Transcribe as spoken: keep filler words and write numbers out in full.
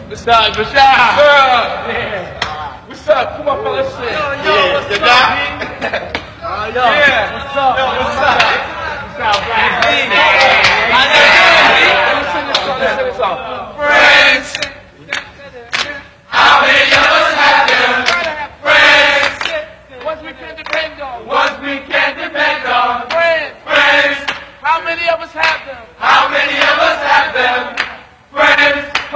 What's up, what's up? Yeah. What's up? Come on, fellas. Yo, yo, yeah, what's up, man? Uh, yo, yeah. What's up? Yo, what's up? What's up, Black? How you doing? Let's sing this song. Let's sing this song. Friends, how many of us have them? Friends, ones we can depend on. Ones we